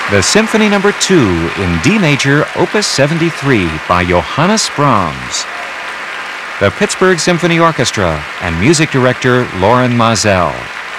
The Symphony No. 2 in D major, Opus 73 by Johannes Brahms. The Pittsburgh Symphony Orchestra and music director Lorin Maazel.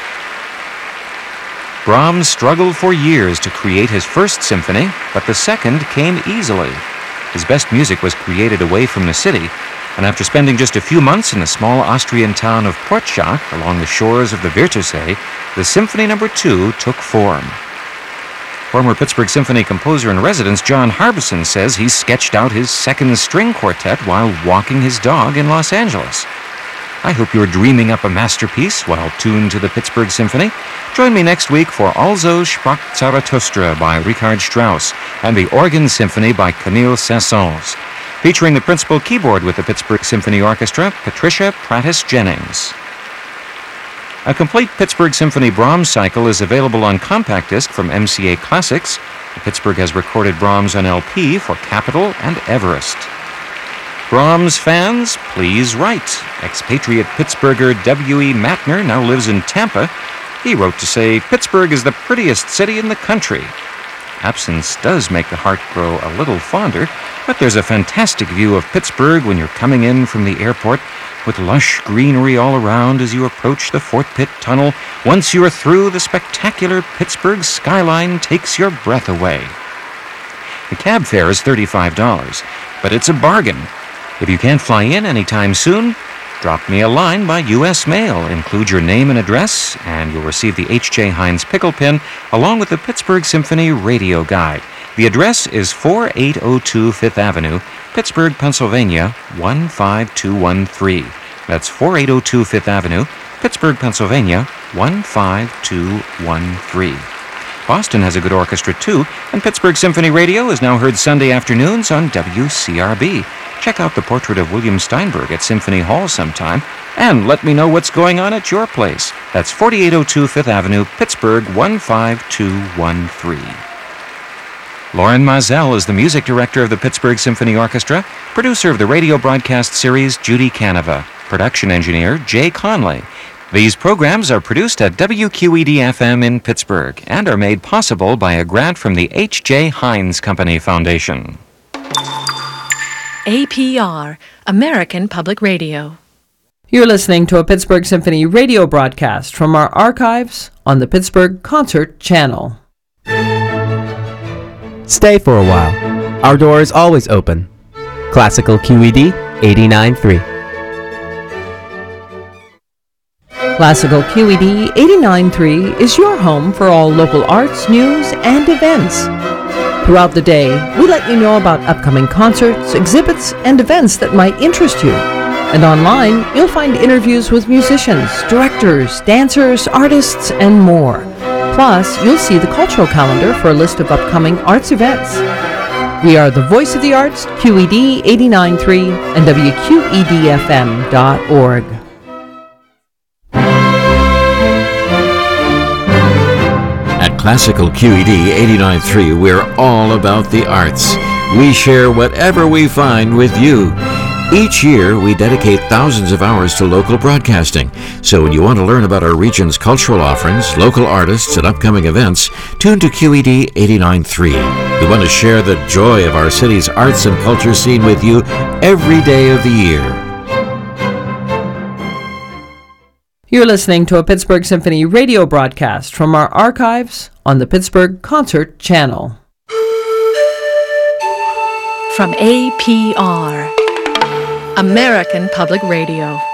Brahms struggled for years to create his first symphony, but the second came easily. His best music was created away from the city, and after spending just a few months in the small Austrian town of Portschach along the shores of the Wörthersee, the Symphony No. 2 took form. Former Pittsburgh Symphony composer-in-residence John Harbison says he sketched out his second string quartet while walking his dog in Los Angeles. I hope you're dreaming up a masterpiece while tuned to the Pittsburgh Symphony. Join me next week for Also sprach Zarathustra by Richard Strauss and the Organ Symphony by Camille Saint-Saëns, featuring the principal keyboard with the Pittsburgh Symphony Orchestra, Patricia Prattis-Jennings. A complete Pittsburgh Symphony Brahms cycle is available on compact disc from MCA Classics. Pittsburgh has recorded Brahms on LP for Capitol and Everest. Brahms fans, please write. Expatriate Pittsburgher W.E. Matner now lives in Tampa. He wrote to say, Pittsburgh is the prettiest city in the country. Absence does make the heart grow a little fonder, but there's a fantastic view of Pittsburgh when you're coming in from the airport, with lush greenery all around as you approach the Fort Pitt Tunnel. Once you are through, the spectacular Pittsburgh skyline takes your breath away. The cab fare is $35, but it's a bargain. If you can't fly in anytime soon, drop me a line by U.S. mail. Include your name and address, and you'll receive the H.J. Heinz pickle pin along with the Pittsburgh Symphony radio guide. The address is 4802 Fifth Avenue, Pittsburgh, Pennsylvania, 15213. That's 4802 Fifth Avenue, Pittsburgh, Pennsylvania, 15213. Boston has a good orchestra, too, and Pittsburgh Symphony Radio is now heard Sunday afternoons on WCRB. Check out the portrait of William Steinberg at Symphony Hall sometime, and let me know what's going on at your place. That's 4802 Fifth Avenue, Pittsburgh, 15213. Lorin Maazel is the music director of the Pittsburgh Symphony Orchestra, producer of the radio broadcast series Judy Canova, production engineer Jay Conley. These programs are produced at WQED-FM in Pittsburgh and are made possible by a grant from the H.J. Heinz Company Foundation. APR, American Public Radio. You're listening to a Pittsburgh Symphony radio broadcast from our archives on the Pittsburgh Concert Channel. Stay for a while. Our door is always open. Classical QED 89.3. Classical QED 89.3 is your home for all local arts, news, and events. Throughout the day, we let you know about upcoming concerts, exhibits, and events that might interest you. And online, you'll find interviews with musicians, directors, dancers, artists, and more. Plus, you'll see the cultural calendar for a list of upcoming arts events. We are the Voice of the Arts, QED 89.3 and WQEDFM.org. At Classical QED 89.3, we're all about the arts. We share whatever we find with you. Each year, we dedicate thousands of hours to local broadcasting. So when you want to learn about our region's cultural offerings, local artists, and upcoming events, tune to QED 89.3. We want to share the joy of our city's arts and culture scene with you every day of the year. You're listening to a Pittsburgh Symphony radio broadcast from our archives on the Pittsburgh Concert Channel. From APR, American Public Radio.